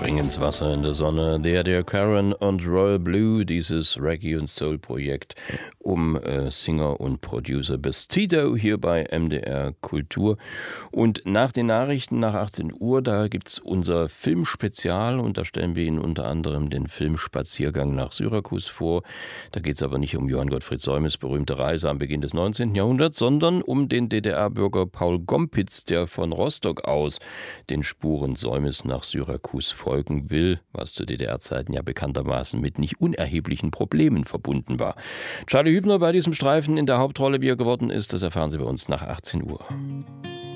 Spring ins Wasser in der Sonne. Der Karen und Royal Blue, dieses Reggae- und Soul-Projekt um Singer und Producer Bastito hier bei MDR Kultur. Und nach den Nachrichten, nach 18 Uhr, da gibt's unser Filmspezial und da stellen wir Ihnen unter anderem den Film Spaziergang nach Syrakus vor. Da geht's aber nicht um Johann Gottfried Säumes berühmte Reise am Beginn des 19. Jahrhunderts, sondern um den DDR-Bürger Paul Gompitz, der von Rostock aus den Spuren Säumes nach Syrakus folgen will, was zu DDR-Zeiten ja bekanntermaßen mit nicht unerheblichen Problemen verbunden war. Charlie Hübner bei diesem Streifen in der Hauptrolle, wie er geworden ist, das erfahren Sie bei uns nach 18 Uhr.